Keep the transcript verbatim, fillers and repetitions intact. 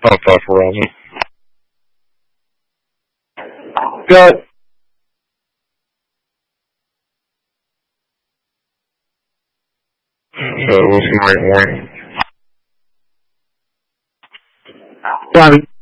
About five four thousand. Got. Uh, Wilson White Warren. Bobby.